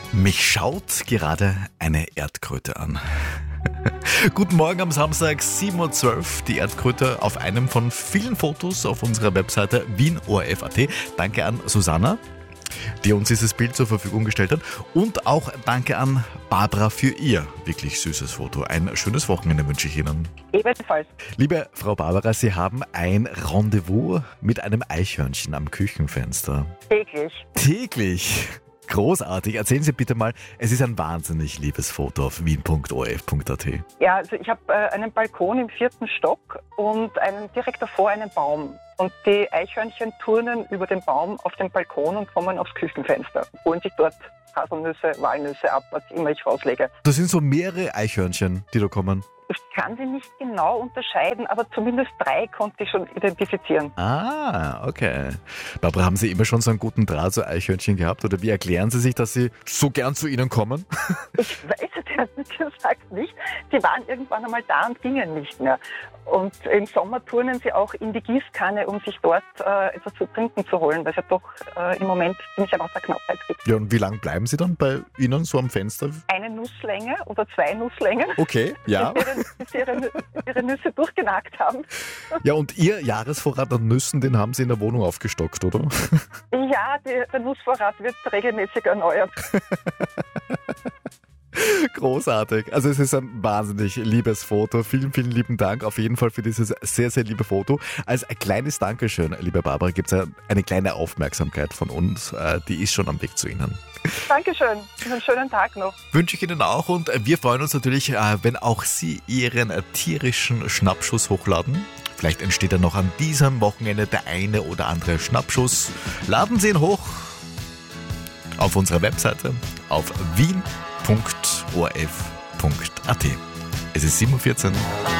Mich schaut gerade eine Erdkröte an. Guten Morgen am Samstag, 7:12 Uhr. Die Erdkröte auf einem von vielen Fotos auf unserer Webseite wienorf.at. Danke an Susanna, die uns dieses Bild zur Verfügung gestellt hat. Und auch danke an Barbara für ihr wirklich süßes Foto. Ein schönes Wochenende wünsche ich Ihnen. Ebenfalls. Liebe Frau Barbara, Sie haben ein Rendezvous mit einem Eichhörnchen am Küchenfenster. Täglich. Täglich? Großartig. Erzählen Sie bitte mal, es ist ein wahnsinnig liebes Foto auf wien.orf.at. Ja, also ich habe einen Balkon im 4. Stock und direkt davor einen Baum. Und die Eichhörnchen turnen über den Baum auf den Balkon und kommen aufs Küchenfenster. Holen sich dort Haselnüsse, Walnüsse ab, was immer ich rauslege. Das sind so mehrere Eichhörnchen, die da kommen. Ich kann sie nicht genau unterscheiden, aber zumindest 3 konnte ich schon identifizieren. Ah, okay. Barbara, haben Sie immer schon so einen guten Draht zu Eichhörnchen gehabt? Oder wie erklären Sie sich, dass sie so gern zu Ihnen kommen? Ich weiß es ehrlich gesagt nicht. Sie waren irgendwann einmal da und gingen nicht mehr. Und im Sommer turnen sie auch in die Gießkanne, um sich dort etwas zu trinken zu holen, weil es ja doch im Moment ziemlich an Wasserknappheit gibt. Ja, und wie lange bleiben Sie dann bei Ihnen so am Fenster? Eine Nusslänge oder 2 Nusslängen. Okay, ja. Bis sie ihre Nüsse durchgenagt haben. Ja, und Ihr Jahresvorrat an Nüssen, den haben Sie in der Wohnung aufgestockt, oder? Ja, der Nussvorrat wird regelmäßig erneuert. Großartig. Also es ist ein wahnsinnig liebes Foto. Vielen, vielen lieben Dank auf jeden Fall für dieses sehr, sehr liebe Foto. Als ein kleines Dankeschön, liebe Barbara, gibt es eine kleine Aufmerksamkeit von uns. Die ist schon am Weg zu Ihnen. Dankeschön. Einen schönen Tag noch. Wünsche ich Ihnen auch und wir freuen uns natürlich, wenn auch Sie Ihren tierischen Schnappschuss hochladen. Vielleicht entsteht ja noch an diesem Wochenende der eine oder andere Schnappschuss. Laden Sie ihn hoch auf unserer Webseite auf wien.orf.at. Es ist 7:14 Uhr.